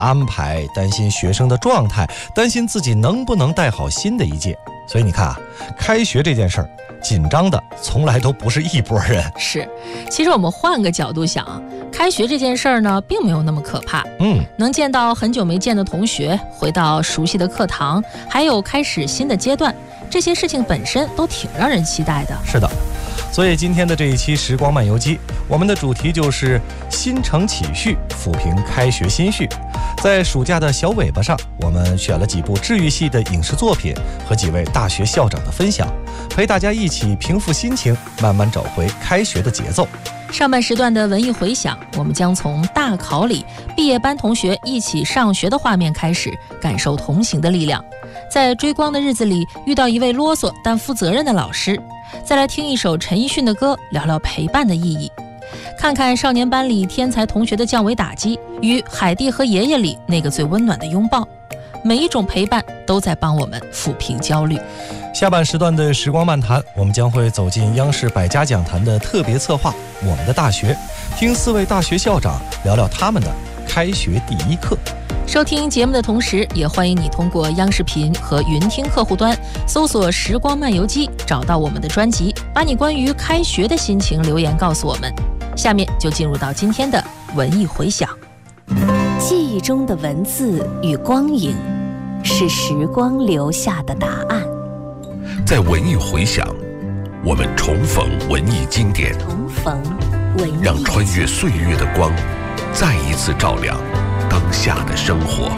安排，担心学生的状态，担心自己能不能带好新的一届。所以你看啊，开学这件事儿，紧张的从来都不是一拨人。 是，其实我们换个角度想，开学这件事儿呢，并没有那么可怕。能见到很久没见的同学，回到熟悉的课堂，还有开始新的阶段，这些事情本身都挺让人期待的。 是的，所以今天的这一期时光漫游记，我们的主题就是新承启序，抚平开学心绪。在暑假的小尾巴上，我们选了几部治愈系的影视作品和几位大学校长的分享，陪大家一起平复心情，慢慢找回开学的节奏。 上半时段的文艺回响，我们将从大考里毕业班同学一起上学的画面开始，感受同行的力量。在追光的日子里，遇到一位啰嗦但负责任的老师。再来听一首陈奕迅的歌，聊聊陪伴的意义。看看少年班里天才同学的降维打击，与海蒂和爷爷里那个最温暖的拥抱。每一种陪伴都在帮我们抚平焦虑。 下半时段的时光漫谈，我们将会走进央视百家讲坛的特别策划《我们的大学》，听4位大学校长聊聊他们的开学第一课。 收听节目的同时，也欢迎你通过央视频和云听客户端搜索时光漫游记，找到我们的专辑，把你关于开学的心情留言告诉我们。下面就进入到今天的文艺回响。 记忆中的文字与光影，是时光留下的答案。 在文艺回响，我们重逢文艺经典，让穿越岁月的光再一次照亮当下的生活。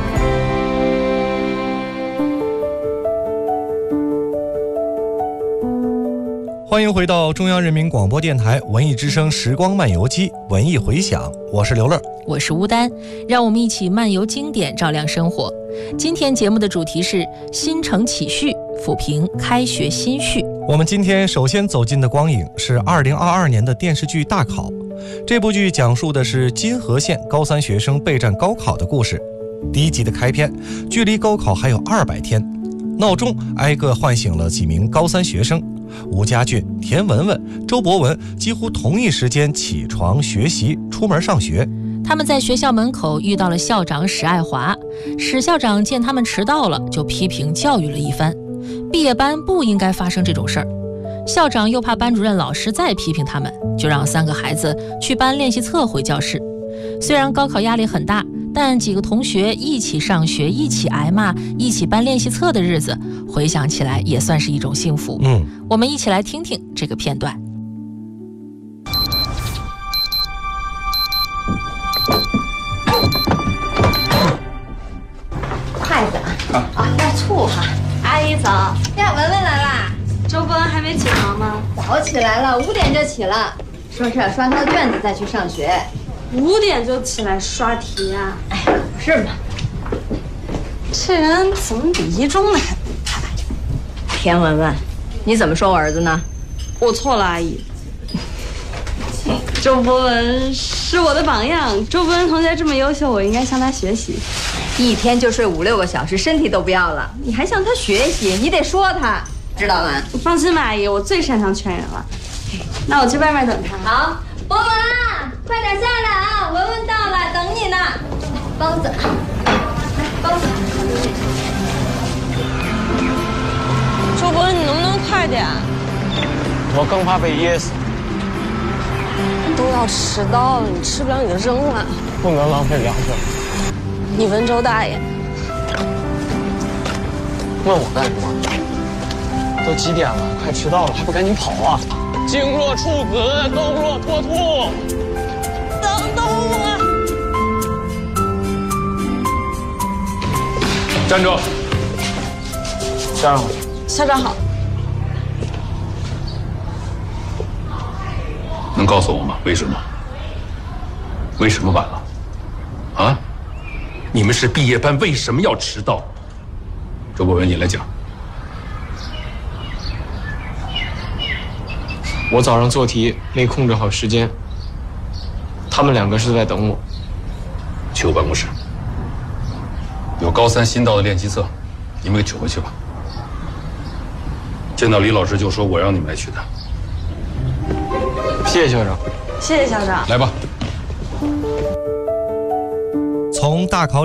欢迎回到中央人民广播电台文艺之声时光漫游记文艺回响，我是刘乐， 我是吴丹，让我们一起漫游经典，照亮生活。今天节目的主题是新承启序，抚平开学心绪。 我们今天首先走进的光影是2022年的电视剧《大考》。这部剧讲述的是金河县高3学生备战高考的故事。第1集的开篇，距离高考还有200天，闹钟挨个唤醒了几名高3学生。吴家俊、田文文、周博文几乎同一时间起床学习，出门上学。 他们在学校门口遇到了校长史爱华，史校长见他们迟到了，就批评教育了一番。毕业班不应该发生这种事儿。校长又怕班主任老师再批评他们，就让3个孩子去搬练习册回教室。虽然高考压力很大，但几个同学一起上学，一起挨骂，一起搬练习册的日子，回想起来也算是一种幸福。我们一起来听听这个片段。 筷子要醋哈。阿姨早呀，文文来啦。 周伯恩还没起床吗？ 早起来了，5点就起了，说是要刷他的卷子再去上学。 5点就起来刷题啊？ 哎，可不是嘛。 这人怎么比一中的还不派？ 田文文，你怎么说我儿子呢？ 我错了，阿姨。周伯文是我的榜样，周伯恩同学这么优秀，我应该向他学习。 一天就睡5、6个小时，身体都不要了，你还向他学习？你得说他，知道吗？ 放心吧，阿姨，我最擅长劝人了。那我去外面等他。 好，博文，快点下来啊！文文到了，等你呢。包子，来，包子。 周伯恩，你能不能快点？ 我更怕被噎死。 都要迟到了，你吃不了你就扔了。 不能浪费粮食。 你问周大爷。 问我干什么？都几点了，快迟到了，还不赶紧跑啊！经络处子，动若脱兔。 等我！ 站住！ 校长。 校长好。 能告诉我吗？为什么？为什么晚了？啊？你们是毕业班，为什么要迟到？周博文，你来讲。 我早上做题没控制好时间，他们2个是在等我。 去我办公室，有高3新到的练习册，你们给取回去吧。见到李老师就说我让你们来取的。 谢谢校长。 谢谢校长。 来吧。 从大考